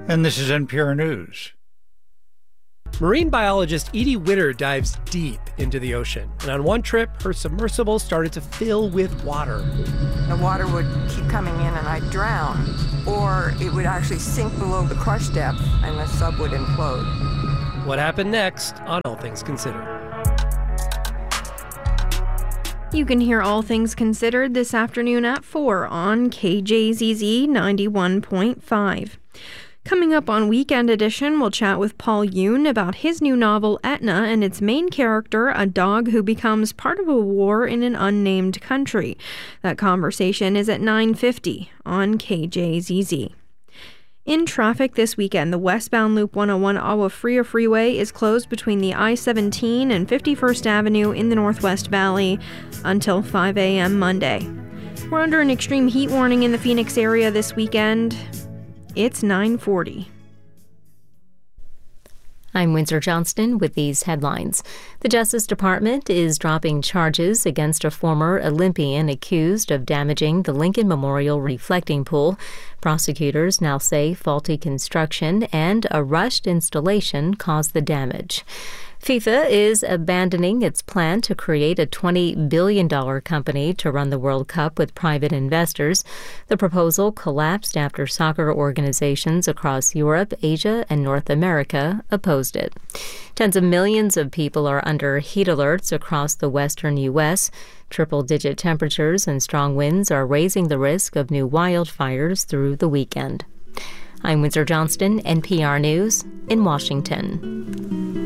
And this is NPR News. Marine biologist Edie Witter dives deep into the ocean. And on one trip, her submersible started to fill with water. The water would keep coming in and I'd drown, or it would actually sink below the crush depth and the sub would implode. What happened next on All Things Considered? You can hear All Things Considered this afternoon at 4 on KJZZ 91.5. Coming up on Weekend Edition, we'll chat with Paul Yoon about his new novel, Etna, and its main character, a dog who becomes part of a war in an unnamed country. That conversation is at 9:50 on KJZZ. In traffic this weekend, the westbound Loop 101 Agua Fria Freeway is closed between the I-17 and 51st Avenue in the Northwest Valley until 5 a.m. Monday. We're under an extreme heat warning in the Phoenix area this weekend. It's 9:40. I'm Windsor Johnston with these headlines. The Justice Department is dropping charges against a former Olympian accused of damaging the Lincoln Memorial reflecting pool. Prosecutors now say faulty construction and a rushed installation caused the damage. FIFA is abandoning its plan to create a $20 billion company to run the World Cup with private investors. The proposal collapsed after soccer organizations across Europe, Asia, and North America opposed it. Tens of millions of people are under heat alerts across the western U.S. Triple-digit temperatures and strong winds are raising the risk of new wildfires through the weekend. I'm Windsor Johnston, NPR News in Washington.